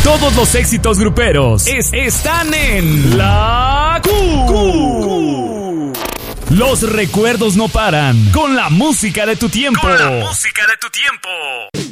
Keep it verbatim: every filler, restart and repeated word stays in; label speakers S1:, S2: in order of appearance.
S1: Todos los éxitos gruperos es, están en La Q. Q. Los recuerdos no paran con la música de tu tiempo.
S2: Con la música de tu tiempo.